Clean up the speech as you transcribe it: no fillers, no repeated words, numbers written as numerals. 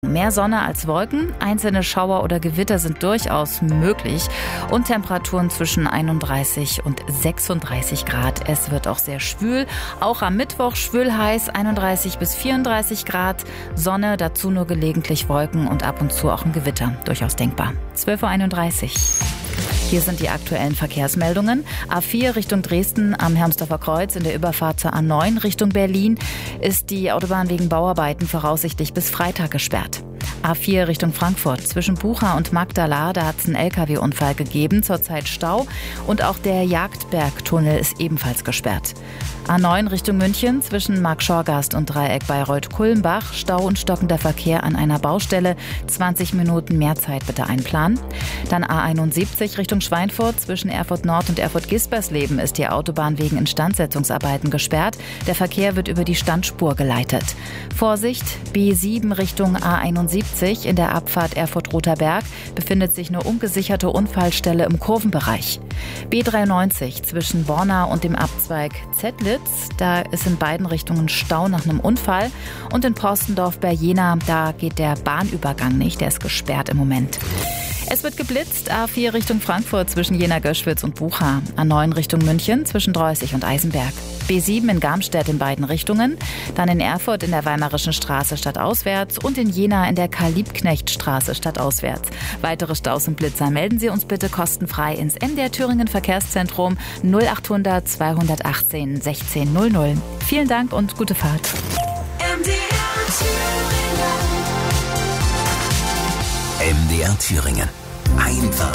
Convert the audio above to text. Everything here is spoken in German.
Mehr Sonne als Wolken, einzelne Schauer oder Gewitter sind durchaus möglich und Temperaturen zwischen 31 und 36 Grad. Es wird auch sehr schwül, auch am Mittwoch schwül-heiß, 31 bis 34 Grad, Sonne, dazu nur gelegentlich Wolken und ab und zu auch ein Gewitter, durchaus denkbar. 12:31 Uhr. Hier sind die aktuellen Verkehrsmeldungen. A4 Richtung Dresden am Hermsdorfer Kreuz in der Überfahrt zur A9 Richtung Berlin ist die Autobahn wegen Bauarbeiten voraussichtlich bis Freitag gesperrt. A4 Richtung Frankfurt zwischen Bucha und Magdala, da hat es einen LKW-Unfall gegeben, zurzeit Stau und auch der Jagdbergtunnel ist ebenfalls gesperrt. A9 Richtung München zwischen Marktschorgast und Dreieck Bayreuth-Kulmbach, Stau und stockender Verkehr an einer Baustelle, 20 Minuten mehr Zeit bitte einplanen. Dann A71 Richtung Schweinfurt zwischen Erfurt Nord und Erfurt Gispersleben ist die Autobahn wegen Instandsetzungsarbeiten gesperrt. Der Verkehr wird über die Standspur geleitet. Vorsicht, B7 Richtung A71 in der Abfahrt Erfurt-Roter Berg befindet sich eine ungesicherte Unfallstelle im Kurvenbereich. B93 zwischen Borna und dem Abzweig Zettlitz, da ist in beiden Richtungen Stau nach einem Unfall. Und in Porstendorf bei Jena, da geht der Bahnübergang nicht, der ist gesperrt im Moment. Es wird geblitzt, A4 Richtung Frankfurt zwischen Jena-Göschwitz und Bucha, A9 Richtung München zwischen Dreußig und Eisenberg, B7 in Garmstedt in beiden Richtungen, dann in Erfurt in der Weimarischen Straße stadtauswärts und in Jena in der Karl-Liebknecht-Straße stadtauswärts. Weitere Staus und Blitzer melden Sie uns bitte kostenfrei ins MDR Thüringen Verkehrszentrum 0800 218 1600. Vielen Dank und gute Fahrt. MDR Thüringen. Einfach